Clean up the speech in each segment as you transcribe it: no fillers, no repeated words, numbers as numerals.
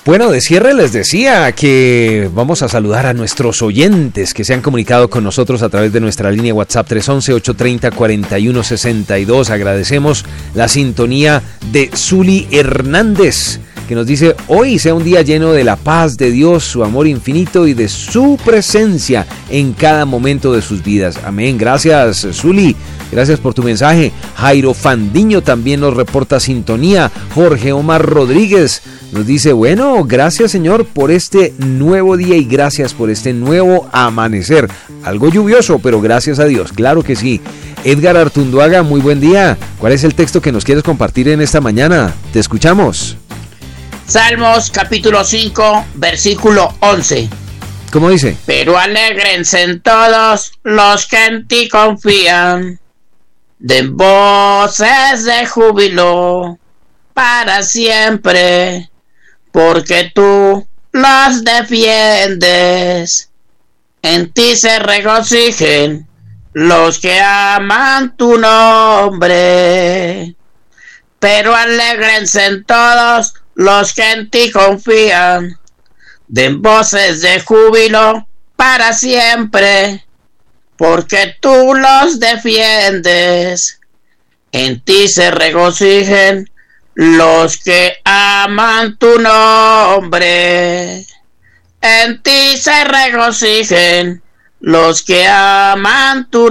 Bueno, de cierre les decía que vamos a saludar a nuestros oyentes que se han comunicado con nosotros a través de nuestra línea WhatsApp 311-830-4162. Agradecemos la sintonía de Zuli Hernández, que nos dice: hoy sea un día lleno de la paz de Dios, su amor infinito y de su presencia en cada momento de sus vidas. Amén. Gracias, Zuli. Gracias por tu mensaje. Jairo Fandiño también nos reporta sintonía. Jorge Omar Rodríguez nos dice: bueno, gracias Señor por este nuevo día y gracias por este nuevo amanecer. Algo lluvioso, pero gracias a Dios, claro que sí. Edgar Artunduaga, muy buen día. ¿Cuál es el texto que nos quieres compartir en esta mañana? Te escuchamos. Salmos capítulo 5, versículo 11. ¿Cómo dice? Pero alégrense en todos los que en ti confían, den voces de júbilo para siempre, porque tú los defiendes. En ti se regocijen los que aman tu nombre. Pero alégrense en todos los que en ti confían, den voces de júbilo para siempre, porque tú los defiendes. En ti se regocijen los que aman tu nombre. En ti se regocijen los que aman tu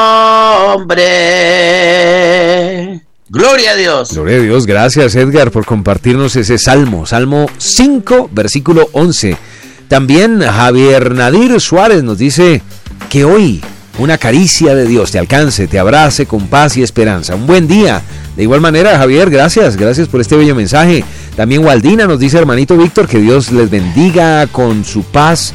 nombre. Gloria a Dios. Gloria a Dios. Gracias, Edgar, por compartirnos ese salmo. Salmo 5, versículo 11. También Javier Nadir Suárez nos dice que hoy una caricia de Dios te alcance, te abrace con paz y esperanza. Un buen día. De igual manera, Javier, gracias por este bello mensaje. También Waldina nos dice: hermanito Víctor, que Dios les bendiga con su paz.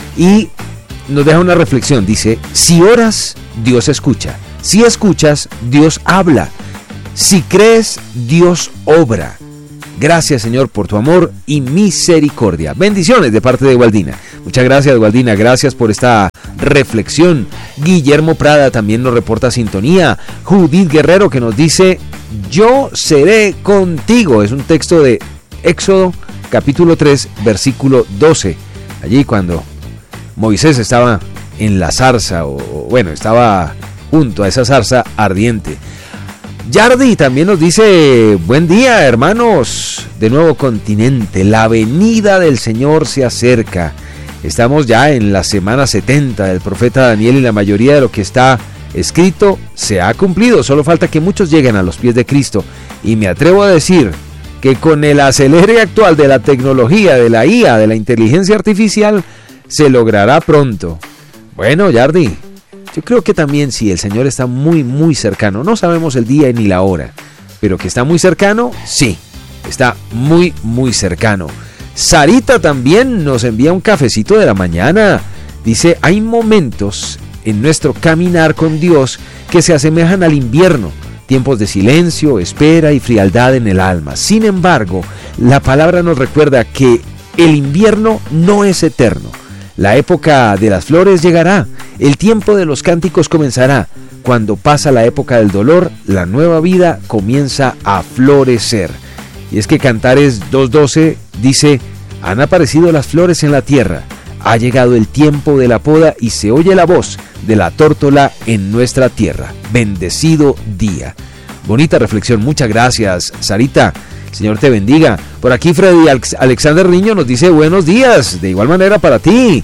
Y nos deja una reflexión. Dice: si oras, Dios escucha. Si escuchas, Dios habla. Si crees, Dios obra. Gracias, Señor, por tu amor y misericordia. Bendiciones de parte de Waldina. Muchas gracias, Waldina. Gracias por esta reflexión. Guillermo Prada también nos reporta sintonía. Judith Guerrero, que nos dice: yo seré contigo. Es un texto de Éxodo, capítulo 3, versículo 12. Allí cuando Moisés estaba en la zarza, estaba junto a esa zarza ardiente. Yardi también nos dice: buen día, hermanos de Nuevo Continente, la venida del Señor se acerca. Estamos ya en la semana 70 del profeta Daniel y la mayoría de lo que está escrito se ha cumplido. Solo falta que muchos lleguen a los pies de Cristo. Y me atrevo a decir que con el acelere actual de la tecnología, de la IA, de la inteligencia artificial, se logrará pronto. Bueno, Yardi, yo creo que también sí, el Señor está muy, muy cercano. No sabemos el día ni la hora, pero que está muy cercano, sí, está muy, muy cercano. Sarita también nos envía un cafecito de la mañana. Dice: hay momentos en nuestro caminar con Dios que se asemejan al invierno, tiempos de silencio, espera y frialdad en el alma. Sin embargo, la palabra nos recuerda que el invierno no es eterno. La época de las flores llegará, el tiempo de los cánticos comenzará. Cuando pasa la época del dolor, la nueva vida comienza a florecer. Y es que Cantares 2:12 dice: han aparecido las flores en la tierra, ha llegado el tiempo de la poda y se oye la voz de la tórtola en nuestra tierra. Bendecido día. Bonita reflexión, muchas gracias, Sarita. Señor te bendiga. Por aquí Freddy Alexander Riño nos dice: buenos días, de igual manera para ti.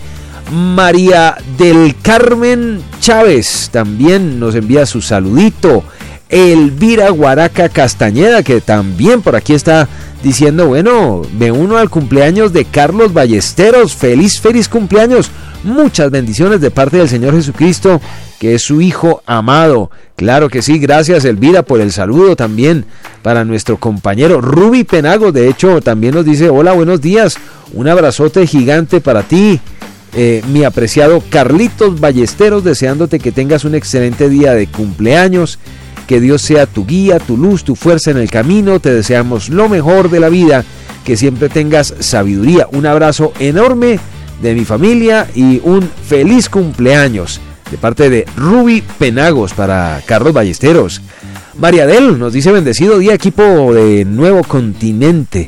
María del Carmen Chávez también nos envía su saludito. Elvira Guaraca Castañeda, que también por aquí está diciendo: bueno, me uno al cumpleaños de Carlos Ballesteros. Feliz cumpleaños. Muchas bendiciones de parte del Señor Jesucristo, que es su Hijo amado. Claro que sí, gracias Elvira por el saludo. También para nuestro compañero Ruby Penagos, de hecho también nos dice: hola, buenos días, un abrazote gigante para ti, mi apreciado Carlitos Ballesteros, deseándote que tengas un excelente día de cumpleaños, que Dios sea tu guía, tu luz, tu fuerza en el camino. Te deseamos lo mejor de la vida, que siempre tengas sabiduría. Un abrazo enorme de mi familia y un feliz cumpleaños de parte de Ruby Penagos para Carlos Ballesteros. María Del nos dice: bendecido día, equipo de Nuevo Continente.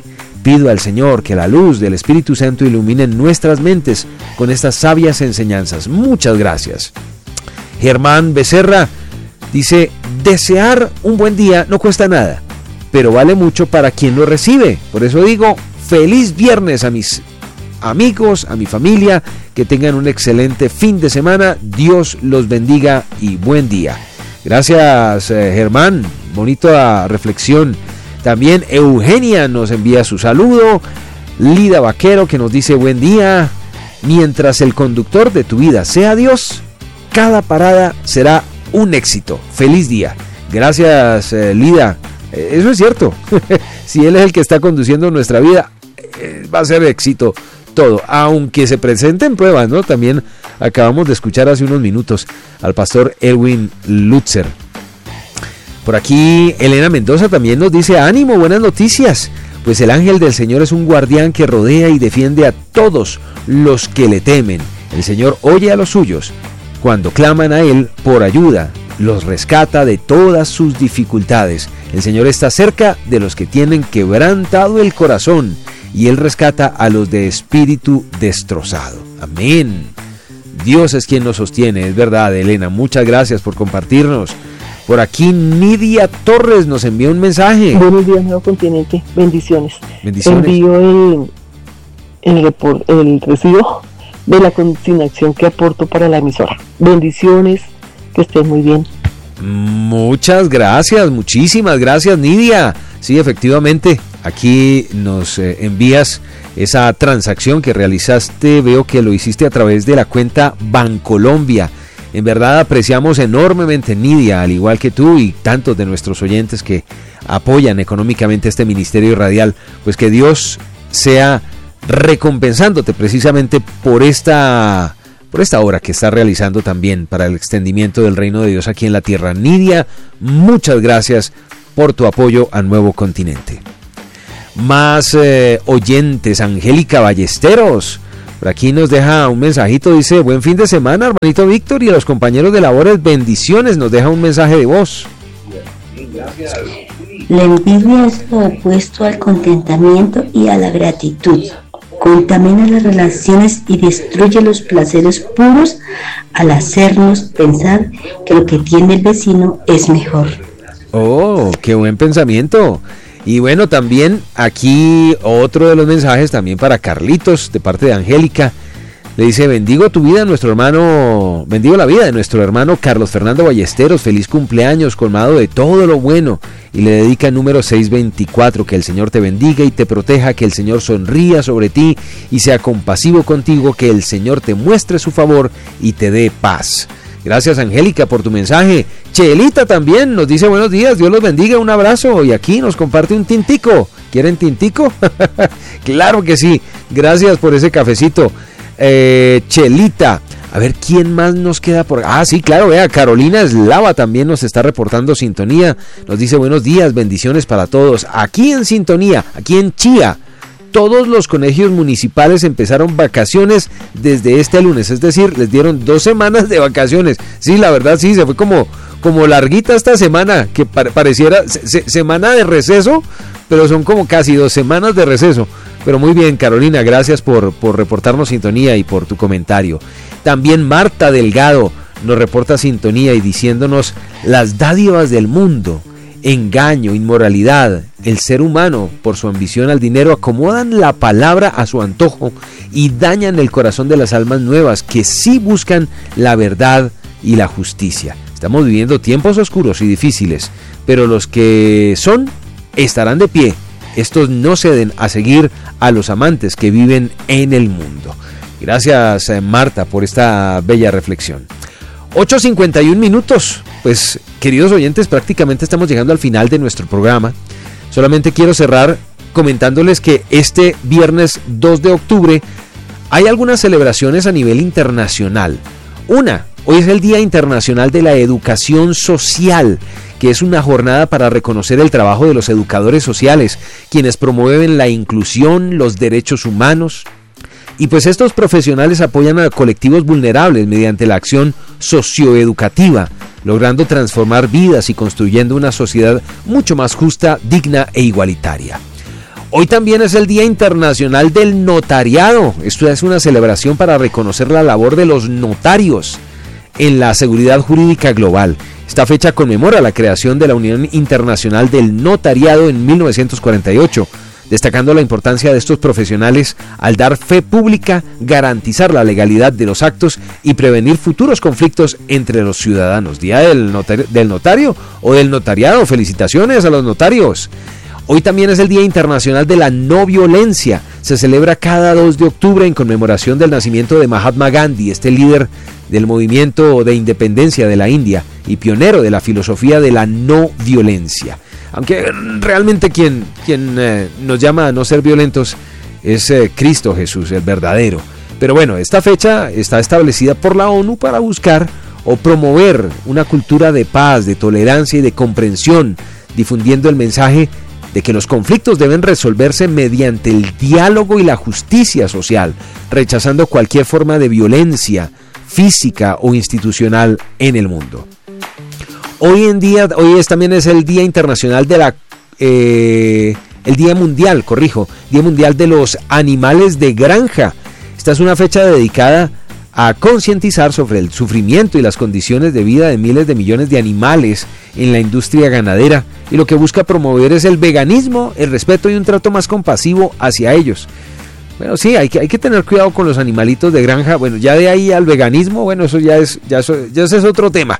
pido al Señor que la luz del Espíritu Santo ilumine nuestras mentes con estas sabias enseñanzas. Muchas gracias. Germán Becerra dice, desear un buen día no cuesta nada, pero vale mucho para quien lo recibe. Por eso digo, feliz viernes a mis amigos, a mi familia, que tengan un excelente fin de semana. Dios los bendiga y buen día. Gracias, Germán, bonita reflexión. También Eugenia nos envía su saludo. Lida Vaquero, que nos dice buen día. Mientras el conductor de tu vida sea Dios, cada parada será un éxito. Feliz día. Gracias, Lida. Eso es cierto. Si Él es el que está conduciendo nuestra vida, va a ser éxito todo, aunque se presenten pruebas, ¿no? También acabamos de escuchar hace unos minutos al pastor Edwin Lutzer. Por aquí Elena Mendoza también nos dice, ánimo, buenas noticias, pues el ángel del Señor es un guardián que rodea y defiende a todos los que le temen. El Señor oye a los suyos cuando claman a Él por ayuda, los rescata de todas sus dificultades. El Señor está cerca de los que tienen quebrantado el corazón y Él rescata a los de espíritu destrozado. Amén. Dios es quien nos sostiene, es verdad, Elena. Muchas gracias por compartirnos. Por aquí Nidia Torres nos envía un mensaje. Buenos días, Nuevo Continente. Bendiciones. Bendiciones. Envío el recibo de la consignación que aporto para la emisora. Bendiciones, que estén muy bien. Muchas gracias, muchísimas gracias, Nidia. Sí, efectivamente, aquí nos envías esa transacción que realizaste. Veo que lo hiciste a través de la cuenta Bancolombia. En verdad apreciamos enormemente, Nidia, al igual que tú y tantos de nuestros oyentes que apoyan económicamente este ministerio radial. Pues que Dios sea recompensándote precisamente por esta obra que está realizando también para el extendimiento del reino de Dios aquí en la tierra. Nidia, muchas gracias por tu apoyo a Nuevo Continente. Más oyentes, Angélica Ballesteros, por aquí nos deja un mensajito, dice, buen fin de semana, hermanito Víctor, y a los compañeros de labores, bendiciones, nos deja un mensaje de voz. Gracias. La envidia es lo opuesto al contentamiento y a la gratitud. Contamina las relaciones y destruye los placeres puros al hacernos pensar que lo que tiene el vecino es mejor. Oh, qué buen pensamiento. Y bueno, también aquí otro de los mensajes también para Carlitos, de parte de Angélica. Le dice, bendigo tu vida, bendigo la vida de nuestro hermano Carlos Fernando Ballesteros, feliz cumpleaños, colmado de todo lo bueno. Y le dedica el número 624, que el Señor te bendiga y te proteja, que el Señor sonría sobre ti y sea compasivo contigo, que el Señor te muestre su favor y te dé paz. Gracias, Angélica, por tu mensaje. Chelita también nos dice buenos días, Dios los bendiga, un abrazo, y aquí nos comparte un tintico. ¿Quieren tintico? Claro que sí, gracias por ese cafecito. Chelita, a ver quién más nos queda por... sí, claro, vea, Carolina Eslava también nos está reportando sintonía, nos dice buenos días, bendiciones para todos, aquí en sintonía, aquí en Chía. Todos los colegios municipales empezaron vacaciones desde este lunes, es decir, les dieron 2 semanas de vacaciones. Sí, la verdad sí, se fue como larguita esta semana, que pareciera semana de receso, pero son como casi 2 semanas de receso. Pero muy bien, Carolina, gracias por reportarnos sintonía y por tu comentario. También Marta Delgado nos reporta sintonía y diciéndonos las dádivas del mundo, engaño, inmoralidad, el ser humano por su ambición al dinero acomodan la palabra a su antojo y dañan el corazón de las almas nuevas que sí buscan la verdad y la justicia. Estamos viviendo tiempos oscuros y difíciles, pero los que son estarán de pie. Estos no ceden a seguir a los amantes que viven en el mundo. Gracias, Marta, por esta bella reflexión. 8:51 minutos. Pues, queridos oyentes, prácticamente estamos llegando al final de nuestro programa. Solamente quiero cerrar comentándoles que este viernes 2 de octubre hay algunas celebraciones a nivel internacional. Hoy es el Día Internacional de la Educación Social, que es una jornada para reconocer el trabajo de los educadores sociales, quienes promueven la inclusión, los derechos humanos. Y pues estos profesionales apoyan a colectivos vulnerables mediante la acción socioeducativa, logrando transformar vidas y construyendo una sociedad mucho más justa, digna e igualitaria. Hoy también es el Día Internacional del Notariado. Esto es una celebración para reconocer la labor de los notarios en la seguridad jurídica global. Esta fecha conmemora la creación de la Unión Internacional del Notariado en 1948, destacando la importancia de estos profesionales al dar fe pública, garantizar la legalidad de los actos y prevenir futuros conflictos entre los ciudadanos. Día del notario o del notariado. Felicitaciones a los notarios. Hoy también es el Día Internacional de la No Violencia. Se celebra cada 2 de octubre en conmemoración del nacimiento de Mahatma Gandhi, este líder del movimiento de independencia de la India y pionero de la filosofía de la no violencia. Aunque realmente quien nos llama a no ser violentos es Cristo Jesús, el verdadero. Pero bueno, esta fecha está establecida por la ONU para buscar o promover una cultura de paz, de tolerancia y de comprensión, difundiendo el mensaje de que los conflictos deben resolverse mediante el diálogo y la justicia social, rechazando cualquier forma de violencia física o institucional en el mundo. Hoy también es el Día Internacional de Día Mundial de los Animales de Granja. Esta es una fecha dedicada a concientizar sobre el sufrimiento y las condiciones de vida de miles de millones de animales en la industria ganadera, y lo que busca promover es el veganismo, el respeto y un trato más compasivo hacia ellos. Bueno, sí, hay que tener cuidado con los animalitos de granja. Bueno, ya de ahí al veganismo, bueno, eso ese es otro tema.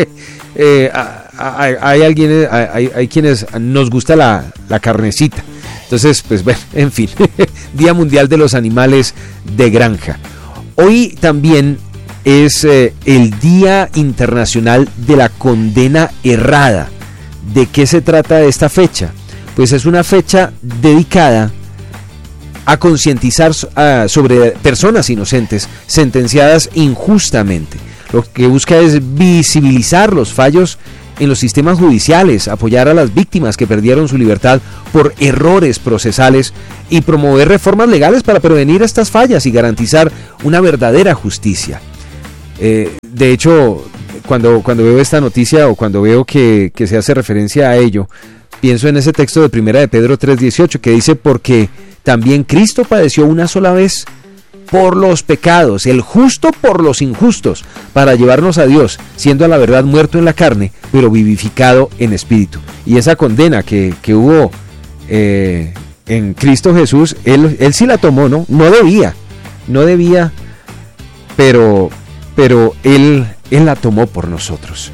Hay quienes nos gusta la carnecita. Entonces, pues bueno, en fin, Día Mundial de los Animales de Granja. Hoy también es el Día Internacional de la Condena Errada. ¿De qué se trata esta fecha? Pues es una fecha dedicada a concientizar sobre personas inocentes sentenciadas injustamente. Lo que busca es visibilizar los fallos en los sistemas judiciales, apoyar a las víctimas que perdieron su libertad por errores procesales y promover reformas legales para prevenir estas fallas y garantizar una verdadera justicia. De hecho, cuando veo esta noticia o cuando veo que se hace referencia a ello, pienso en ese texto de 1 de Pedro 3:18 que dice: porque también Cristo padeció una sola vez por los pecados, el justo por los injustos, para llevarnos a Dios, siendo a la verdad muerto en la carne, pero vivificado en espíritu. Y esa condena que hubo en Cristo Jesús, él sí la tomó, ¿no? No debía, pero él la tomó por nosotros.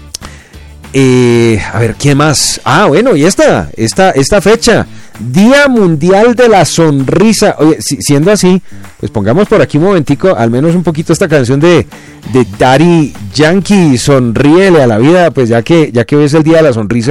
A ver, ¿qué más? Bueno, y esta fecha, Día Mundial de la Sonrisa. Oye, siendo así, pues pongamos por aquí un momentico, al menos un poquito, esta canción de Daddy Yankee, Sonríele a la vida, pues ya que hoy es el Día de la Sonrisa.